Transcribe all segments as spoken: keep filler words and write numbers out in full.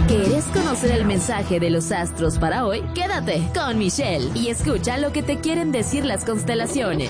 ¿Quieres conocer el mensaje de los astros para hoy? Quédate con Michelle y escucha lo que te quieren decir las constelaciones.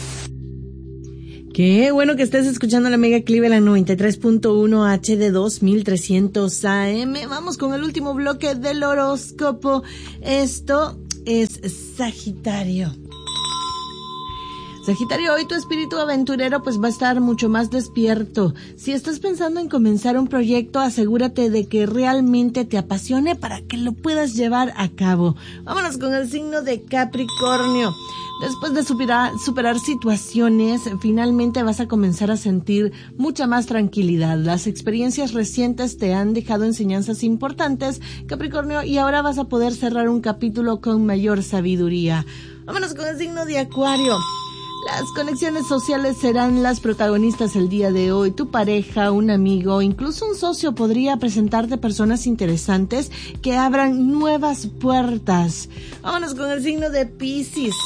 Qué bueno que estés escuchando la Mega Cleveland noventa y tres punto uno H D dos mil trescientos A M. Vamos con el último bloque del horóscopo. Esto es Sagitario. Sagitario, hoy tu espíritu aventurero pues va a estar mucho más despierto. Si estás pensando en comenzar un proyecto, asegúrate de que realmente te apasione para que lo puedas llevar a cabo. Vámonos con el signo de Capricornio. Después de superar, superar situaciones, finalmente vas a comenzar a sentir mucha más tranquilidad. Las experiencias recientes te han dejado enseñanzas importantes, Capricornio, y ahora vas a poder cerrar un capítulo con mayor sabiduría. Vámonos con el signo de Acuario. Las conexiones sociales serán las protagonistas el día de hoy. Tu pareja, un amigo, incluso un socio podría presentarte personas interesantes que abran nuevas puertas. Vámonos con el signo de Piscis.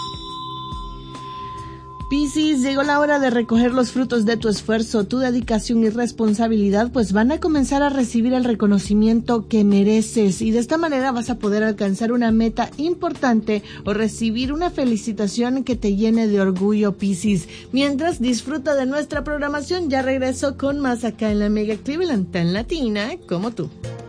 Piscis, llegó la hora de recoger los frutos de tu esfuerzo, tu dedicación y responsabilidad, pues van a comenzar a recibir el reconocimiento que mereces y de esta manera vas a poder alcanzar una meta importante o recibir una felicitación que te llene de orgullo, Piscis. Mientras, disfruta de nuestra programación, ya regreso con más acá en la Mega Cleveland, tan latina como tú.